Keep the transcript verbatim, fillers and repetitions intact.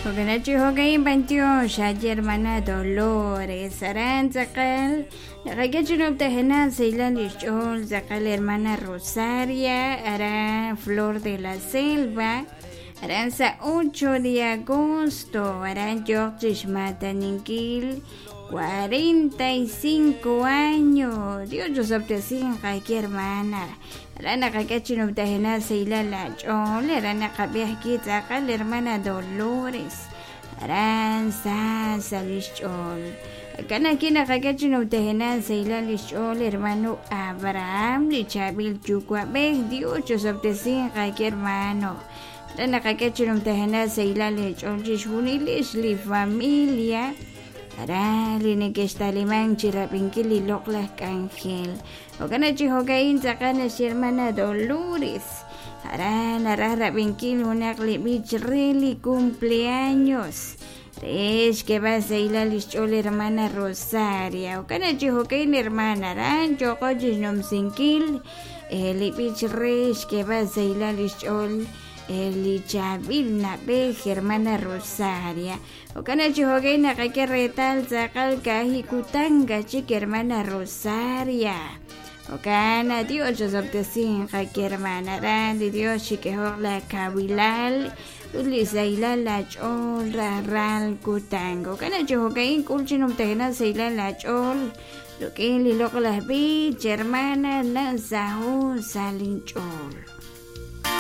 Hoganachi hogayin bantyo shaji hermana Dolores Aranza zakal Ragachino Tejena Seilan Lichol zakal hermana Rosaria Aran Flor de la Selva Aranza ocho de agosto Aran George Mataninkil cuarenta y cinco años. Dios yo sabtesin kaki hermana. Rana kakachino tejena seila la chole. Rana kabiah kita kal hermana Dolores. Ran sa salichol. Kana kina kakachino tejena seila lichol hermano Abraham lichabil chukwa beh. Dios yo sabtesin kaki hermano. Rana kakachino tejena seila lichol jishunilis li familia. Arali ni que está limán chirapinquili loclas cangel. O gana chihogain sacana si hermana Dolores. Arana rara pinquil una clipich reli cumpleaños. Es que va a ser la lichol hermana Rosaria. O gana chihogain hermana ran chocochis nom sinquil. El ipich res que va a ser la lichol. El chabil na be hermana Rosaria. O kana chihogaina kake retal zakal kahi kutanga chik hermana Rosaria. O kana Dios yo sabtesin kake hermana randi Dios chikeho la kabilal. Uli zaila la chol ral kutango. Kana chihogain kulchinum tehena zaila la chol. Lo que li lo las bich hermana na zahu salin chol.